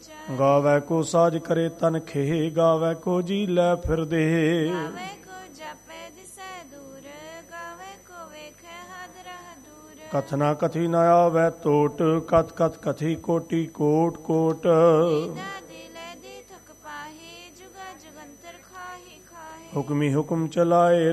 ਗਾਵੈ ਕੋ ਸਾਜ ਕਰੇ ਤਨ ਖੇ, ਗਾਵੈ ਕੋ ਜੀ ਲੈ ਫਿਰਦੇ। ਗਾਵੇ ਕੋ ਜਪੇ ਦਿਸੈ ਦੂਰ, ਗਾਵੇ ਕੋ ਵੇਖੈ ਹਦ ਰਹ ਦੂਰ। ਕਥਨਾ ਕਥੀ ਨ ਆਵੈ ਟੋਟ, ਕਥ ਕਥ ਕਥੀ ਕੋਟੀ ਕੋਟ ਕੋਟ। ਦੀਦਾ ਦਿਲੇ ਦੀ ਥਕ ਪਾਹੀ, ਜੁਗਾ ਜੁਗੰਤਰ ਖਾਹੀ ਖਾਹੀ। ਹੁਕਮੀ ਹੁਕਮ ਚਲਾਏ